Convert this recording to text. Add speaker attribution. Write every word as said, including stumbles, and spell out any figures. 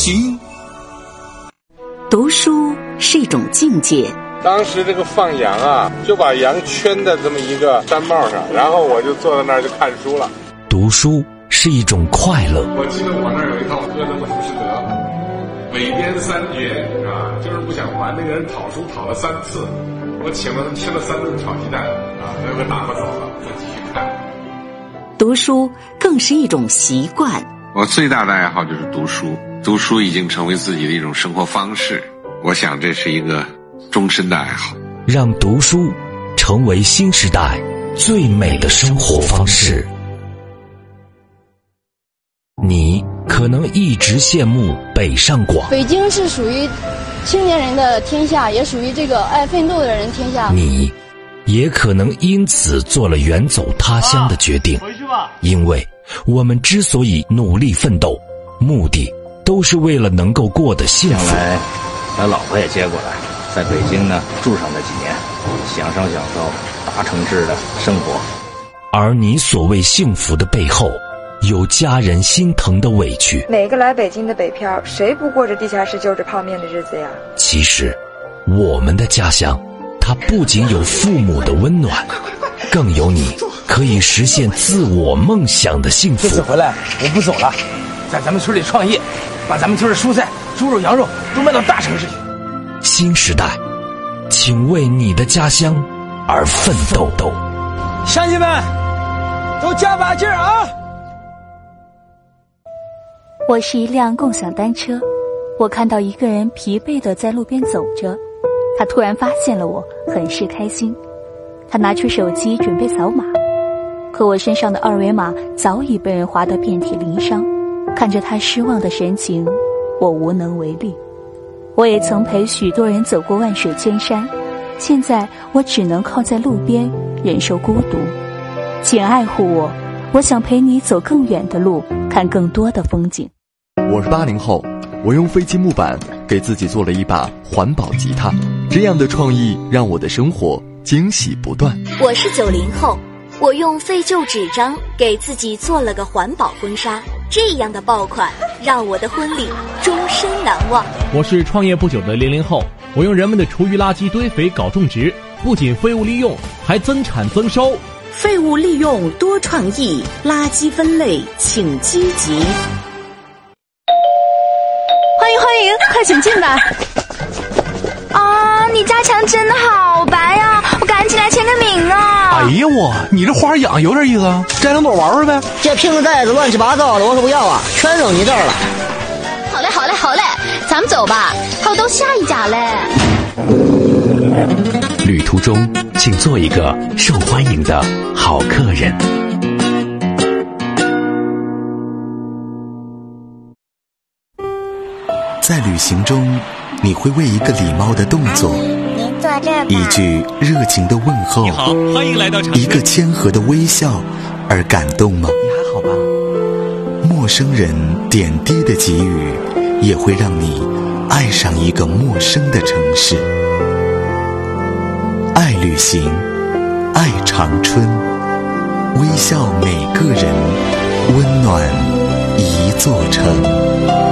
Speaker 1: 行。
Speaker 2: 读书是一种境界。
Speaker 3: 当时这个放羊啊，就把羊圈在这么一个山帽上，然后我就坐在那儿就看书了。
Speaker 4: 读书是一种快乐。
Speaker 3: 我记得我那儿有一套歌德的《浮士德》，尾编三绝啊，就是不想还，那个人讨书讨了三次，我请了他吃了三顿炒鸡蛋啊，最后给打发走了，再继续看。
Speaker 2: 读书更是一种习惯。
Speaker 5: 我最大的爱好就是读书，读书已经成为自己的一种生活方式，我想这是一个终身的爱好。
Speaker 4: 让读书成为新时代最美的生活方式。你可能一直羡慕北上广，
Speaker 6: 北京是属于青年人的天下，也属于这个爱奋斗的人天下。
Speaker 4: 你也可能因此做了远走他乡的决定，
Speaker 7: 回去吧。
Speaker 4: 因为我们之所以努力奋斗，目的都是为了能够过得幸福。
Speaker 8: 将来把老婆也接过来，在北京呢住上那几年，享上享受大城市的生活。
Speaker 4: 而你所谓幸福的背后，有家人心疼的委屈。
Speaker 9: 每个来北京的北漂，谁不过着地下室就着泡面的日子呀？
Speaker 4: 其实我们的家乡，它不仅有父母的温暖，更有你可以实现自我梦想的幸福。
Speaker 10: 这次回来我不走了，在咱们村里创业，把咱们村的蔬菜、猪肉、羊肉都卖到大城市去。
Speaker 4: 新时代，请为你的家乡而奋斗。
Speaker 10: 乡亲们，都加把劲儿啊！
Speaker 11: 我是一辆共享单车，我看到一个人疲惫地在路边走着，他突然发现了我，很是开心。他拿出手机准备扫码，可我身上的二维码早已被人划得遍体鳞伤。看着他失望的神情，我无能为力。我也曾陪许多人走过万水千山，现在我只能靠在路边忍受孤独。请爱护我，我想陪你走更远的路，看更多的风景。
Speaker 12: 我是八零后，我用废弃木板给自己做了一把环保吉他，这样的创意让我的生活惊喜不断。
Speaker 13: 我是九零后，我用废旧纸张给自己做了个环保婚纱，这样的爆款让我的婚礼终身难忘。
Speaker 14: 我是创业不久的零零后，我用人们的厨余垃圾堆肥搞种植，不仅废物利用，还增产增收。
Speaker 2: 废物利用多创意，垃圾分类请积极。
Speaker 15: 欢迎欢迎，快请进来。啊，你家墙真的好白呀，我赶紧来签个名啊！
Speaker 1: 哎呀我，你这花养有点意思啊，摘两朵玩玩呗。
Speaker 16: 这瓶子袋子乱七八糟的，我可不要啊，全扔你这儿了。
Speaker 15: 好嘞好嘞好嘞，咱们走吧，还有到下一家嘞。
Speaker 4: 旅途中，请做一个受欢迎的好客人。
Speaker 17: 在旅行中，你会为一个礼貌的动作、一句热情的问候、
Speaker 1: 你好，欢迎来到长春，
Speaker 17: 一个谦和的微笑而感动吗？
Speaker 10: 你还好吧？
Speaker 17: 陌生人点滴的给予，也会让你爱上一个陌生的城市。爱旅行，爱长春，微笑每个人，温暖一座城。